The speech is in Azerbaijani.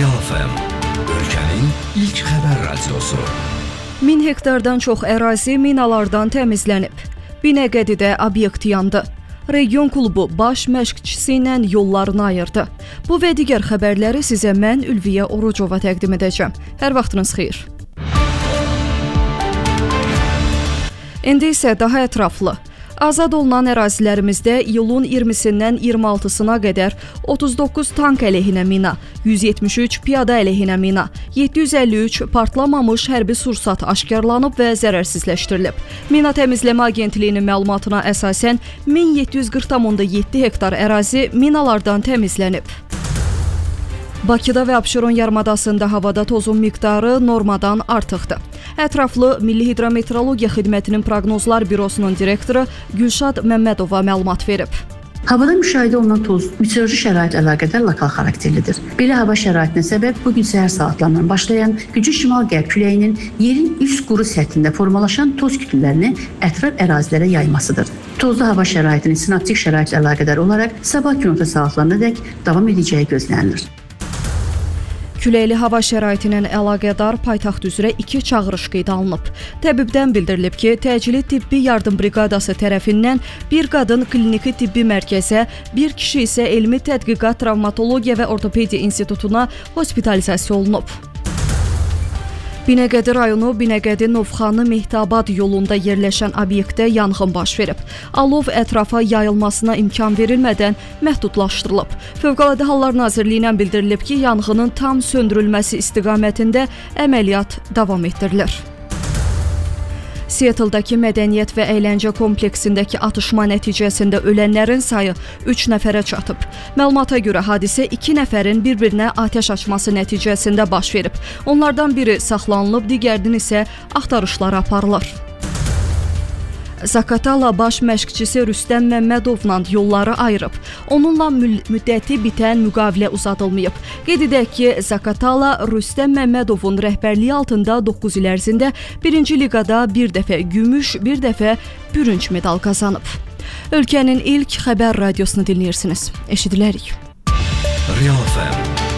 Real FM, ölkənin ilk xəbər radiosu. 1000 hektardan çox ərazi minalardan təmizlənib. Binəqədidə obyekt yandı. Region klubu baş məşqçisi ilə yollarını ayırdı. Bu və digər xəbərləri sizə mən Ülviyə Orucova təqdim edəcəm. Hər vaxtınız xeyir. İndi isə daha ətraflı. Azad olunan ərazilərimizdə iyulun 20-dən 26-sına qədər 39 tank əleyhinə mina, 173 piyada əleyhinə mina, 753 partlamamış hərbi sursat aşkarlanıb və zərərsizləşdirilib. Mina Təmizləmə Agentliyinin məlumatına əsasən 1740,7 hektar ərazi minalardan təmizlənib. Bakıda və Abşeron yarımadasında havada tozun miqdarı normadan artıqdır. Ətraflı Milli Hidrometeorologiya Xidmətinin Proqnozlar Bürosunun direktoru Gülşad Məmmədova məlumat verib. Havada müşahidə olunan toz meteoroloji şəraitlə əlaqədar lokal xarakterlidir. Belə hava şəraitinə səbəb bugün səhər saatlarından başlayan güclü şimal-qərb küləyinin yerin üst quru səthində formalaşan toz kütlələrini ətraf ərazilərə yaymasıdır. Tozlu hava şəraitinin sinoptik şəraitlə əlaqədar olaraq sabah günorta saatlarınadək davam edəcəyi gözlənilir. Küləkli hava şəraiti ilə əlaqədar paytaxt üzrə 2 çağırış qeydə alınıb. Təbibdən bildirilib ki, təcili tibbi yardım briqadası tərəfindən bir qadın kliniki tibbi mərkəzə, bir kişi isə elmi tədqiqat travmatologiya və ortopediya institutuna hospitalizasiya olunub. Binəqədi rayonu Binəqədi Novxanı Mehtabad yolunda yerləşən obyektdə yanğın baş verib. Alov ətrafa yayılmasına imkan verilmədən məhdudlaşdırılıb. Fövqəladə Hallar Nazirliyindən bildirilib ki, yanğının tam söndürülməsi istiqamətində əməliyyat davam etdirilir. Seattle-dakı mədəniyyət və əyləncə kompleksindəki atışma nəticəsində ölənlərin sayı 3 nəfərə çatıb. Məlumata görə hadisə 2 nəfərin bir-birinə atəş açması nəticəsində baş verib. Onlardan biri saxlanılıb, digərinin isə axtarışları aparılır. Zaqatala baş məşqçisi Rüstəm Məmmədovla yolları ayırıb. Onunla müddəti bitən müqavilə uzadılmayıb. Qeyd edək ki, Zaqatala Rüstəm Məmmədovun rəhbərliyi altında 9 il ərzində 1-ci liqada bir dəfə gümüş, bir dəfə bürünc medal qazanıb. Ölkənin ilk xəbər radiosunu dinləyirsiniz. Eşidilərik. Real FM.